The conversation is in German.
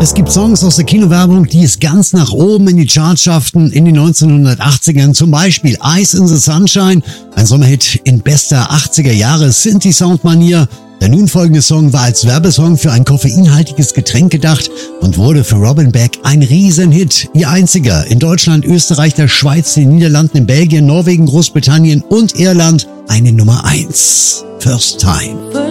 Es gibt Songs aus der Kinowerbung, die es ganz nach oben in die Charts schafften in den 1980ern. Zum Beispiel Ice in the Sunshine, ein Sommerhit in bester 80er-Jahre-Synthi-Sound-Manier. Der nun folgende Song war als Werbesong für ein koffeinhaltiges Getränk gedacht und wurde für Robin Beck ein Riesenhit. Ihr einziger in Deutschland, Österreich, der Schweiz, den Niederlanden, in Belgien, Norwegen, Großbritannien und Irland eine Nummer 1. First Time.